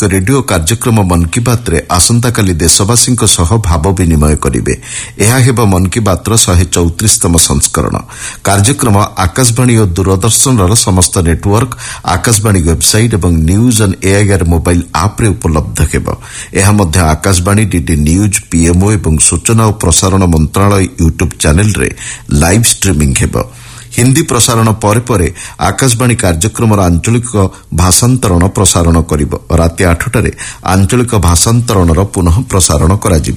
ପ୍ରାଦେଶିକ ରେଡିଓ କାର୍ଯ୍ୟକ୍ରମ ମନ୍ କି ବାତ୍ରେ ଆସନ୍ତାକାଲି ଦେଶବାସୀଙ୍କ ସହ ଭାବ ବିନିମୟ କରିବେ। ଏହା ହେବ ମନ୍ କି ବାତ୍ର 134ତମ ସଂସ୍କରଣ। କାର୍ଯ୍ୟକ୍ରମ ଆକାଶବାଣୀ ଓ ଦୂରଦର୍ଶନର ସମସ୍ତ ନେଟୱାର୍କ, ଆକାଶବାଣୀ ୱେବସାଇଟ୍ ଏବଂ ନ୍ୟୁଜ୍ ଅନ୍ ଏଆଇଆର୍ ମୋବାଇଲ୍ ଆପ୍ରେ ଉପଲବ୍ଧ ହେବ। ଏହା ମଧ୍ୟ ଆକାଶବାଣୀ, ଡିଡି ନ୍ୟୁଜ୍, ପିଏମ୍ଓ ଏବଂ ସୂଚନା ଓ ପ୍ରସାରଣ ମନ୍ତ୍ରଣାଳୟ ୟୁଟ୍ୟୁବ୍ ଚ୍ୟାନେଲ୍ରେ ଲାଇଭ୍ ଷ୍ଟ୍ରିମିଂ ହେବ। ହିନ୍ଦୀ ପ୍ରସାରଣ ପରେ ପରେ ଆକାଶବାଣୀ କାର୍ଯ୍ୟକ୍ରମର ଆଞ୍ଚଳିକ ଭାଷାନ୍ତରଣ ପ୍ରସାରଣ କରିବ। ରାତି 8ଟାରେ ଆଞ୍ଚଳିକ ଭାଷାନ୍ତରଣର ପୁନଃ ପ୍ରସାରଣ କରାଯିବ।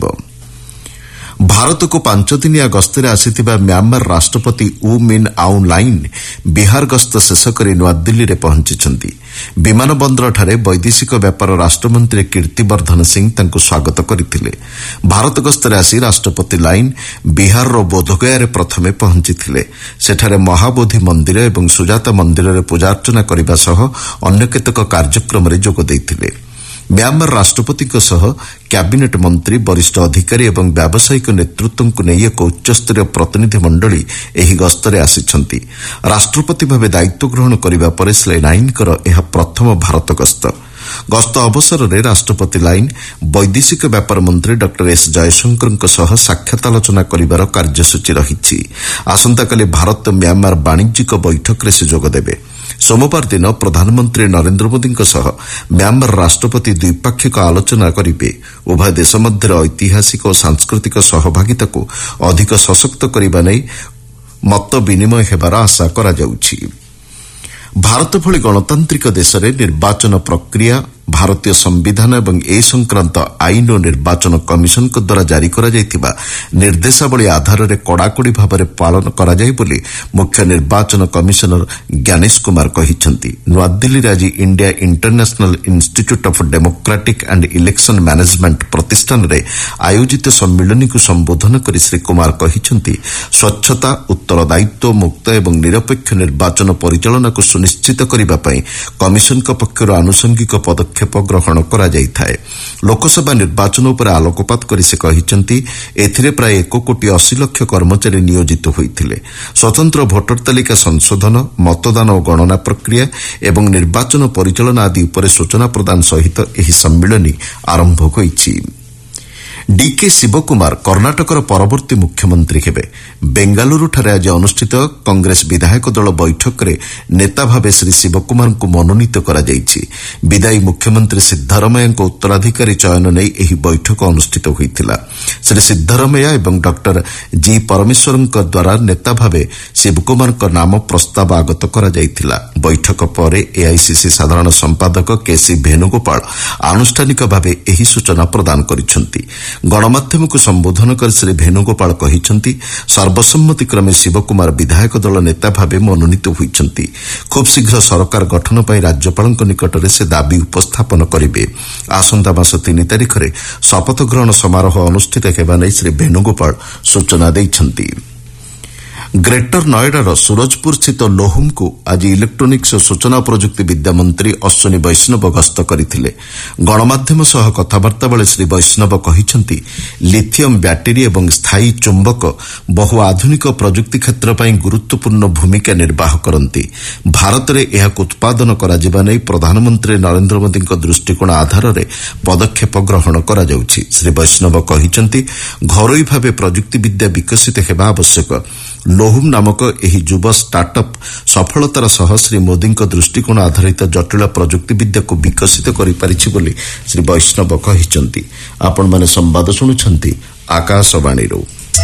ଭାରତକୁ 5 ଦିନିଆ ଗସ୍ତରେ ଆସିଥିବା ମ୍ୟାମାର ରାଷ୍ଟ୍ରପତି ଉ ମିନ୍ ଆଉଂ ଲାଇନ୍ ବିହାର ଗସ୍ତ ଶେଷ କରି ନୂଆଦିଲ୍ଲୀରେ ପହଞ୍ଚିଛନ୍ତି। ବିମାନ ବନ୍ଦରଠାରେ ବୈଦେଶିକ ବ୍ୟାପାର ରାଷ୍ଟ୍ରମନ୍ତ୍ରୀ କୀର୍ତ୍ତିବର୍ଦ୍ଧନ ସିଂ ତାଙ୍କୁ ସ୍ୱାଗତ କରିଥିଲେ। ଭାରତ ଗସ୍ତରେ ଆସି ରାଷ୍ଟ୍ରପତି ଲାଇନ୍ ବିହାରର ବୋଧଗୟାରେ ପ୍ରଥମେ ପହଞ୍ଚିଥିଲେ। ସେଠାରେ ମହାବୋଧି ମନ୍ଦିର ଏବଂ ସୁଜାତା ମନ୍ଦିରରେ ପୂଜାର୍ଚ୍ଚନା କରିବା ସହ ଅନ୍ୟ କେତେକ କାର୍ଯ୍ୟକ୍ରମରେ ଯୋଗ ଦେଇଥିଲେ। ମ୍ୟାମାର ରାଷ୍ଟ୍ରପତିଙ୍କ ସହ କ୍ୟାବିନେଟ୍ ମନ୍ତ୍ରୀ, ବରିଷ୍ଠ ଅଧିକାରୀ ଏବଂ ବ୍ୟାବସାୟିକ ନେତୃତ୍ୱଙ୍କୁ ନେଇ ଏକ ଉଚ୍ଚସ୍ତରୀୟ ପ୍ରତିନିଧି ମଣ୍ଡଳୀ ଏହି ଗସ୍ତରେ ଆସିଛନ୍ତି। ରାଷ୍ଟ୍ରପତି ଭାବେ ଦାୟିତ୍ୱ ଗ୍ରହଣ କରିବା ପରେ ଶ୍ରୀ ଲାଇନ୍ଙ୍କର ଏହା ପ୍ରଥମ ଭାରତ ଗସ୍ତ। ଗସ୍ତ ଅବସରରେ ରାଷ୍ଟ୍ରପତି ଲାଇନ୍ ବୈଦେଶିକ ବ୍ୟାପାର ମନ୍ତ୍ରୀ ଡକ୍ଟର ଏସ୍ ଜୟଶଙ୍କରଙ୍କ ସହ ସାକ୍ଷାତ ଆଲୋଚନା କରିବାର କାର୍ଯ୍ୟସୂଚୀ ରହିଛି। ଆସନ୍ତାକାଲି ଭାରତ ମ୍ୟାମାର ବାଣିଜ୍ୟିକ ବୈଠକରେ ସେ ଯୋଗଦେବେ। ସୋମବାର ଦିନ ପ୍ରଧାନମନ୍ତ୍ରୀ ନରେନ୍ଦ୍ର ମୋଦିଙ୍କ ସହ ମ୍ୟାମାର ରାଷ୍ଟ୍ରପତି ଦ୍ୱିପାକ୍ଷିକ ଆଲୋଚନା କରିବେ। ଉଭୟ ଦେଶ ମଧ୍ୟରେ ଐତିହାସିକ ଓ ସାଂସ୍କୃତିକ ସହଭାଗିତାକୁ ଅଧିକ ସଶକ୍ତ କରିବା ନେଇ ମତ ବିନିମୟ ହେବାର ଆଶା କରାଯାଉଛି। ଭାରତ ଭଳି ଗଣତାନ୍ତ୍ରିକ ଦେଶରେ ନିର୍ବାଚନ ପ୍ରକ୍ରିୟା ଭାରତୀୟ ସମ୍ବିଧାନ ଏବଂ ଏ ସଂକ୍ରାନ୍ତ ଆଇନ ଓ ନିର୍ବାଚନ କମିଶନଙ୍କ ଦ୍ୱାରା ଜାରି କରାଯାଇଥିବା ନିର୍ଦ୍ଦେଶାବଳୀ ଆଧାରରେ କଡ଼ାକଡ଼ି ଭାବରେ ପାଳନ କରାଯାଏ ବୋଲି ମୁଖ୍ୟ ନିର୍ବାଚନ କମିଶନର ଜ୍ଞାନେଶ କୁମାର କହିଛନ୍ତି। ନୂଆଦିଲ୍ଲୀରେ ଆଜି India international institute of democratic and election management ପ୍ରତିଷ୍ଠାନରେ ଆୟୋଜିତ ସମ୍ମିଳନୀକୁ ସମ୍ବୋଧନ କରି ଶ୍ରୀ କୁମାର କହିଛନ୍ତି, ସ୍ୱଚ୍ଛତା, ଉତ୍ତରଦାୟିତ୍ୱ, ମୁକ୍ତ ଏବଂ ନିରପେକ୍ଷ ନିର୍ବାଚନ ପରିଚାଳନାକୁ ସୁନିଶ୍ଚିତ କରିବା ପାଇଁ କମିଶନଙ୍କ ପକ୍ଷରୁ ଆନୁଷଙ୍ଗିକ ପଦକ୍ଷେପ ଗ୍ରହଣ କରାଯାଇଥାଏ। ଲୋକସଭା ନିର୍ବାଚନ ଉପରେ ଆଲୋକପାତ କରି ସେ କହିଛନ୍ତି, ଏଥିରେ ପ୍ରାୟ 1,80,00,000 କର୍ମଚାରୀ ନିୟୋଜିତ ହୋଇଥିଲେ। ସ୍ୱତନ୍ତ୍ର ଭୋଟର ତାଲିକା ସଂଶୋଧନ, ମତଦାନ ଓ ଗଣନା ପ୍ରକ୍ରିୟା ଏବଂ ନିର୍ବାଚନ ପରିଚାଳନା ଆଦି ଉପରେ ସୂଚନା ପ୍ରଦାନ ସହିତ ଏହି ସମ୍ମିଳନୀ ଆରମ୍ଭ ହୋଇଛି। ଡିକେ ଶିବକୁମାର କର୍ଣ୍ଣାଟକର ପରବର୍ତ୍ତୀ ମୁଖ୍ୟମନ୍ତ୍ରୀ ହେବେ। ବେଙ୍ଗାଲୁରୁଠାରେ ଆଜି ଅନୁଷ୍ଠିତ କଂଗ୍ରେସ ବିଧାୟକ ଦଳ ବୈଠକରେ ନେତା ଭାବେ ଶ୍ରୀ ଶିବକୁମାରଙ୍କୁ ମନୋନୀତ କରାଯାଇଛି। ବିଦାୟୀ ମୁଖ୍ୟମନ୍ତ୍ରୀ ସିଦ୍ଧାରମେୟାଙ୍କ ଉତ୍ତରାଧିକାରୀ ଚୟନ ନେଇ ଏହି ବୈଠକ ଅନୁଷ୍ଠିତ ହୋଇଥିଲା। ଶ୍ରୀ ସିଦ୍ଧାରମେୟା ଏବଂ ଡକ୍ଟର ଜି ପରମେଶ୍ୱରଙ୍କ ଦ୍ୱାରା ନେତା ଭାବେ ଶିବକୁମାରଙ୍କ ନାମ ପ୍ରସ୍ତାବ ଆଗତ କରାଯାଇଥିଲା। ବୈଠକ ପରେ ଏଆଇସିସି ସାଧାରଣ ସମ୍ପାଦକ କେସି ଭେନୁଗୋପାଳ ଆନୁଷ୍ଠାନିକ ଭାବେ ଏହି ସୂଚନା ପ୍ରଦାନ କରିଛନ୍ତି। ଗଣମାଧ୍ୟମକୁ ସମ୍ବୋଧନ କରି ଶ୍ରୀ ଭେନୁଗୋପାଳ କହିଛନ୍ତି, ସର୍ବସମ୍ମତିକ୍ରମେ ଶିବକୁମାର ବିଧାୟକ ଦଳ ନେତା ଭାବେ ମନୋନୀତ ହୋଇଛନ୍ତି। ଖୁବ୍ ଶୀଘ୍ର ସରକାର ଗଠନ ପାଇଁ ରାଜ୍ୟପାଳଙ୍କ ନିକଟରେ ସେ ଦାବି ଉପସ୍ଥାପନ କରିବେ। ଆସନ୍ତା ମାସ 3 ତାରିଖରେ ଶପଥ ଗ୍ରହଣ ସମାରୋହ ଅନୁଷ୍ଠିତ ହେବା ନେଇ ଶ୍ରୀ ଭେନୁଗୋପାଳ ସୂଚନା ଦେଇଛନ୍ତି। ଗ୍ରେଟର ନଏଡାର ସୁରଜପୁରସ୍ଥିତ ଲୋହୁମକୁ ଆଜି ଇଲେକ୍ଟ୍ରୋନିକ୍ସ ଓ ସୂଚନା ପ୍ରଯୁକ୍ତି ବିଦ୍ୟା ମନ୍ତ୍ରୀ ଅଶ୍ୱିନୀ ବୈଷ୍ଣବ ଗସ୍ତ କରିଥିଲେ। ଗଣମାଧ୍ୟମ ସହ କଥାବାର୍ତ୍ତା ବେଳେ ଶ୍ରୀ ବୈଷ୍ଣବ କହିଛନ୍ତି, ଲିଥିୟମ୍ ବ୍ୟାଟେରୀ ଏବଂ ସ୍ଥାୟୀ ଚୁମ୍ବକ ବହୁ ଆଧୁନିକ ପ୍ରଯୁକ୍ତି କ୍ଷେତ୍ର ପାଇଁ ଗୁରୁତ୍ୱପୂର୍ଣ୍ଣ ଭୂମିକା ନିର୍ବାହ କରନ୍ତି। ଭାରତରେ ଏହାକୁ ଉତ୍ପାଦନ କରାଯିବା ନେଇ ପ୍ରଧାନମନ୍ତ୍ରୀ ନରେନ୍ଦ୍ର ମୋଦିଙ୍କ ଦୃଷ୍ଟିକୋଣ ଆଧାରରେ ପଦକ୍ଷେପ ଗ୍ରହଣ କରାଯାଉଛି। ଶ୍ରୀ ବୈଷ୍ଣବ କହିଛନ୍ତି, ଘରୋଇ ଭାବେ ପ୍ରଯୁକ୍ତି ବିଦ୍ୟା ବିକଶିତ ହେବା ଆବଶ୍ୟକ। ଲୋହୁମ୍ ନାମକ ଏହି ଯୁବ ଷ୍ଟାର୍ଟଅପ୍ ସଫଳତାର ସହ ଶ୍ରୀ ମୋଦିଙ୍କ ଦୃଷ୍ଟିକୋଣ ଆଧାରିତ ଜଟିଳ ପ୍ରଯୁକ୍ତି ବିଦ୍ୟାକୁ ବିକଶିତ କରିପାରିଛି ବୋଲି ଶ୍ରୀ ବୈଷ୍ଣବ କହିଛନ୍ତି। ଆପଣମାନେ ସମ୍ବାଦ ଶୁଣୁଛନ୍ତି ଆକାଶବାଣୀରୁ।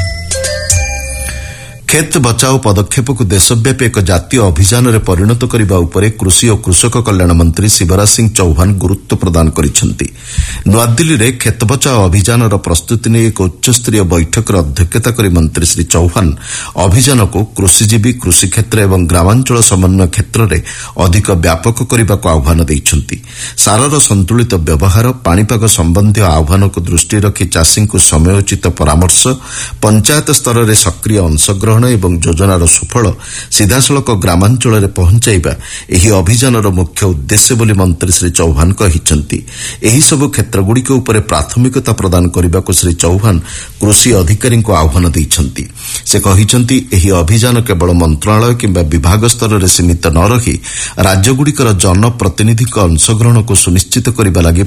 କ୍ଷେତ ବଚାଓ ପଦକ୍ଷେପକୁ ଦେଶବ୍ୟାପୀ ଏକ ଜାତୀୟ ଅଭିଯାନରେ ପରିଣତ କରିବା ଉପରେ କୃଷି ଓ କୃଷକ କଲ୍ୟାଣ ମନ୍ତ୍ରୀ ଶିବରାଜ ସିଂ ଚୌହାନ ଗୁରୁତ୍ୱ ପ୍ରଦାନ କରିଛନ୍ତି। ନୂଆଦିଲ୍ଲୀରେ କ୍ଷେତ ବଚାଓ ଅଭିଯାନର ପ୍ରସ୍ତୁତି ନେଇ ଏକ ଉଚ୍ଚସ୍ତରୀୟ ବୈଠକରେ ଅଧ୍ୟକ୍ଷତା କରି ମନ୍ତ୍ରୀ ଶ୍ରୀ ଚୌହାନ ଅଭିଯାନକୁ କୃଷିଜୀବୀ, କୃଷିକ୍ଷେତ୍ର ଏବଂ ଗ୍ରାମାଞ୍ଚଳ ସମନ୍ୱୟ କ୍ଷେତ୍ରରେ ଅଧିକ ବ୍ୟାପକ କରିବାକୁ ଆହ୍ୱାନ ଦେଇଛନ୍ତି। ସାରର ସନ୍ତୁଳିତ ବ୍ୟବହାର, ପାଣିପାଗ ସମ୍ବନ୍ଧୀୟ ଆହ୍ୱାନକୁ ଦୃଷ୍ଟିରେ ରଖି ଚାଷୀଙ୍କୁ ସମୟୋଚିତ ପରାମର୍ଶ, ପଞ୍ଚାୟତ ସ୍ତରରେ ସକ୍ରିୟ ଅଂଶଗ୍ରହଣ ଏବଂ ଯୋଜନାର ସୁଫଳ ସିଧାସଳଖ ଗ୍ରାମାଞ୍ଚଳରେ ପହଞ୍ଚାଇବା ଏହି ଅଭିଯାନର ମୁଖ୍ୟ ଉଦ୍ଦେଶ୍ୟ ବୋଲି ମନ୍ତ୍ରୀ ଶ୍ରୀ ଚୌହାନ କହିଛନ୍ତି। ଏହିସବୁ କ୍ଷେତ୍ରଗୁଡ଼ିକ ଉପରେ ପ୍ରାଥମିକତା ପ୍ରଦାନ କରିବାକୁ ଶ୍ରୀ ଚୌହାନ କୃଷି ଅଧିକାରୀଙ୍କୁ ଆହ୍ୱାନ ଦେଇଛନ୍ତି। ସେ କହିଛନ୍ତି, ଏହି ଅଭିଯାନ କେବଳ ମନ୍ତ୍ରଣାଳୟ କିମ୍ବା ବିଭାଗ ସ୍ତରରେ ସୀମିତ ନ ରହି ରାଜ୍ୟଗୁଡ଼ିକର ଜନପ୍ରତିନିଧିଙ୍କ ଅଂଶଗ୍ରହଣକୁ ସୁନିଶ୍ଚିତ କରିବା ଲାଗି